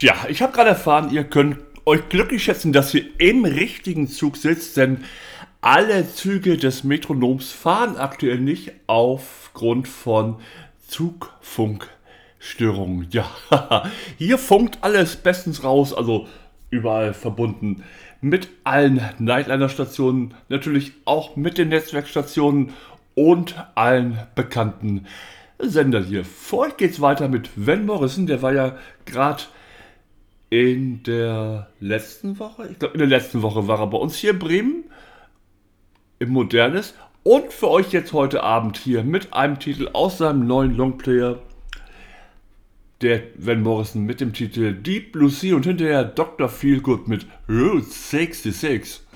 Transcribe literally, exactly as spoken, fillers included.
Ja, ich habe gerade erfahren, ihr könnt euch glücklich schätzen, dass ihr im richtigen Zug sitzt, denn alle Züge des Metronoms fahren aktuell nicht aufgrund von Zugfunkstörungen. Ja, hier funkt alles bestens raus, also überall verbunden mit allen Nightliner-Stationen, natürlich auch mit den Netzwerkstationen und allen bekannten Sendern hier. Für euch geht's weiter mit Van Morrison, der war ja gerade in der letzten Woche, ich glaube in der letzten Woche war er bei uns hier in Bremen im Modernes und für euch jetzt heute Abend hier mit einem Titel aus seinem neuen Longplayer, der Van Morrison mit dem Titel Deep Blue Sea und hinterher Doktor Feelgood mit Route sechsundsechzig.